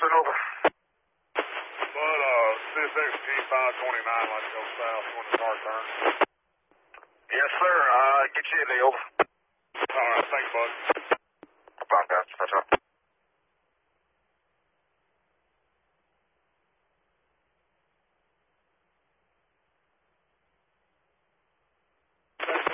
Western, over. Bud, CSX G529, let's go south when the car turns. Yes, sir. Get you in there, over. All right, thanks, Bud.